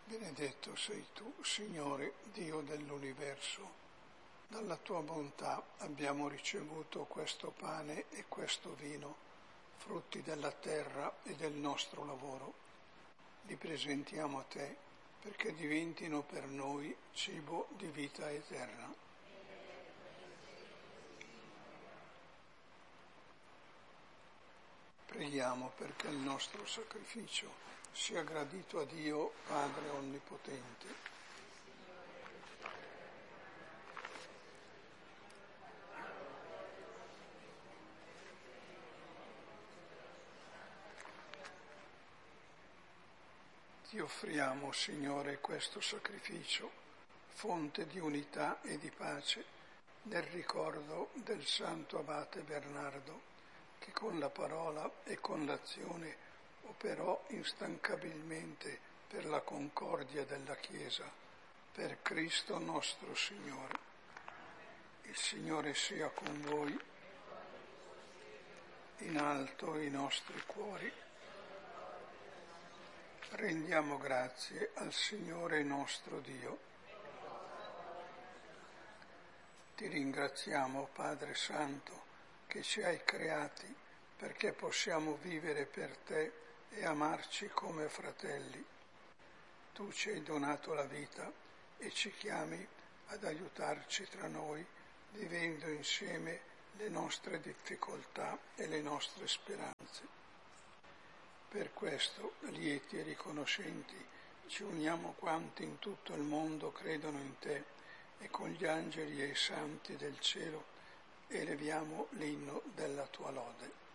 Benedetto sei tu, Signore, Dio dell'universo. Dalla tua bontà abbiamo ricevuto questo pane e questo vino, frutti della terra e del nostro lavoro. Li presentiamo a te perché diventino per noi cibo di vita eterna. Preghiamo perché il nostro sacrificio sia gradito a Dio Padre Onnipotente. Ti offriamo, Signore, questo sacrificio, fonte di unità e di pace, nel ricordo del Santo Abate Bernardo, che con la parola e con l'azione operò instancabilmente per la concordia della Chiesa, per Cristo nostro Signore. Il Signore sia con voi, in alto i nostri cuori. Rendiamo grazie al Signore nostro Dio. Ti ringraziamo, Padre Santo, che ci hai creati perché possiamo vivere per te e amarci come fratelli. Tu ci hai donato la vita e ci chiami ad aiutarci tra noi, vivendo insieme le nostre difficoltà e le nostre speranze. Per questo, lieti e riconoscenti, ci uniamo quanti in tutto il mondo credono in te e con gli angeli e i santi del cielo eleviamo l'inno della tua lode.